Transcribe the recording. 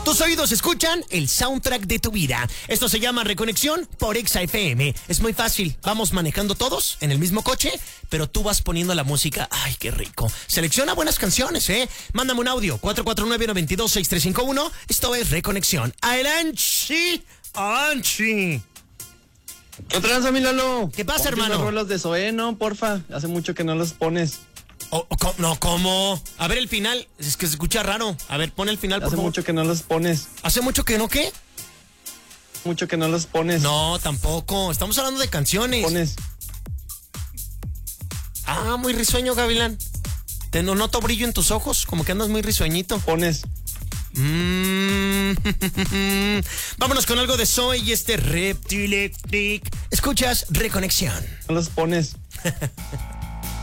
Tus oídos escuchan el soundtrack de tu vida. Esto se llama Reconexión por Exa FM. Es muy fácil. Vamos manejando todos en el mismo coche, pero tú vas poniendo la música. ¡Ay, qué rico! Selecciona buenas canciones, ¿eh? Mándame un audio. 449-922-6351. Esto es Reconexión. ¡Adelante! ¡Adelante! ¿Qué tranza, mi Lalo? ¿Qué pasa, Ponte hermano? unas rolas de Zoé, ¿no? Porfa. Hace mucho que no los pones. No, ¿cómo? A ver el final. Es que se escucha raro. A ver, pon el final, por Hace favor. mucho que no los pones. ¿Hace mucho que no qué? Mucho que no los pones. No, tampoco. Estamos hablando de canciones. Pones. Ah, muy risueño, Gavilán. Te noto brillo en tus ojos, como que andas muy risueñito. Pones. Vámonos con algo de Zoe y este Reptilectic. Escuchas Reconexión. No los pones.